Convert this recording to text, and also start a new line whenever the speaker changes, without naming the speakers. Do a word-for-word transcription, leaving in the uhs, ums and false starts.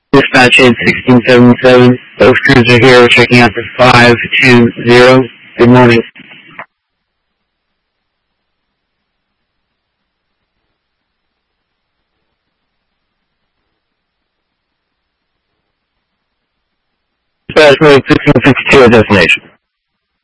Dispatch in sixteen seventy-seven. Those crews are here. We're checking out the five two zero. Good morning. Dispatch mode sixteen sixty-two at destination.